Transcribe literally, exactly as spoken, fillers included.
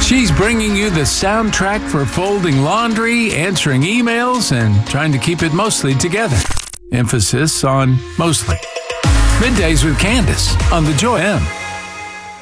She's bringing you the soundtrack for folding laundry, answering emails, and trying to keep it mostly together. Emphasis on mostly. Middays with Candace on The Joy M.